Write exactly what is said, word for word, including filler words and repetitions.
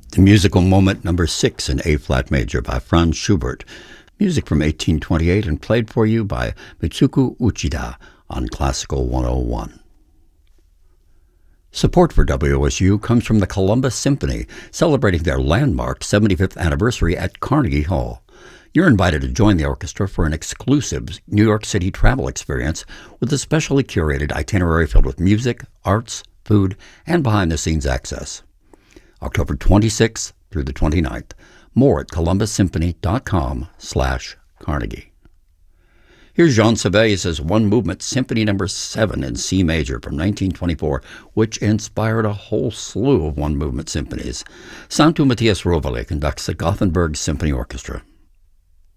The musical moment number six in A-flat major by Franz Schubert, music from eighteen twenty-eight and played for you by Mitsuko Uchida on Classical one oh one. Support for W O S U comes from the Columbus Symphony, celebrating their landmark seventy-fifth anniversary at Carnegie Hall. You're invited to join the orchestra for an exclusive New York City travel experience with a specially curated itinerary filled with music, arts, food, and behind-the-scenes access. October twenty-sixth through the twenty-ninth. More at columbus symphony dot com slash Carnegie. Here's Jean Sibelius' one-movement Symphony Number seven in C major from nineteen twenty-four, which inspired a whole slew of one-movement symphonies. Santu Matthias Rovale conducts the Gothenburg Symphony Orchestra.